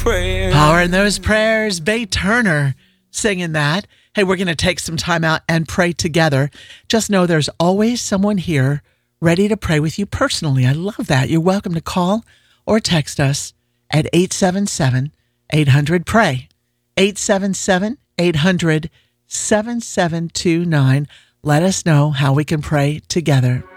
prayers. Power in those prayers. Bay Turner singing that. Hey, we're going to take some time out and pray together. Just know there's always someone here ready to pray with you personally. I love that. You're welcome to call or text us at 877-800-PRAY. 877-800-7729. Let us know how we can pray together.